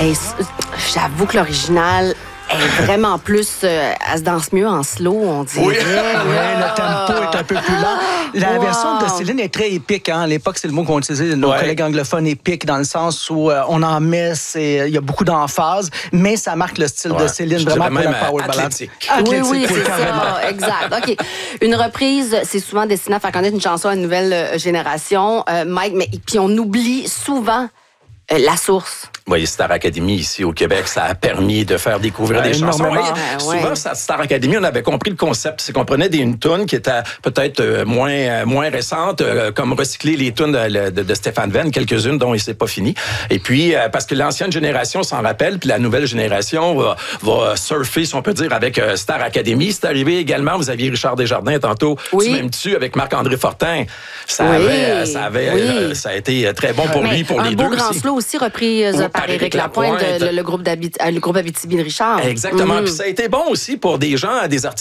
Hey, j'avoue que l'original est vraiment plus... elle se danse mieux en slow, on dirait. Oui, le tempo est un peu plus lent. La version de Céline est très épique. Hein? À l'époque, c'est le mot qu'on utilisait, nos collègues anglophones, épique, dans le sens où on en met, il y a beaucoup d'emphase, mais ça marque le style de Céline, vraiment pour la power ballad. Athlétique. Oui, c'est ça, exact. OK. Une reprise, c'est souvent destiné à faire connaître une chanson à une nouvelle génération. Mike, mais puis on oublie souvent la source. Oui, Star Academy, ici au Québec, ça a permis de faire découvrir des chansons. Souvent, Star Academy, on avait compris le concept. C'est qu'on prenait une tunes qui étaient peut-être moins récentes, comme recycler les tunes de Stéphane Venn, quelques-unes dont il s'est pas fini. Et puis, parce que l'ancienne génération s'en rappelle, puis la nouvelle génération va surfer, si on peut dire, avec Star Academy. C'est arrivé également, vous aviez Richard Desjardins tantôt, Tu m'aimes-tu, avec Marc-André Fortin. Ça a été très bon pour lui, pour les deux. Un beau grand slow aussi repris par Éric Lapointe, le groupe Abitibi-Richard. Exactement. Puis ça a été bon aussi pour des gens, des artistes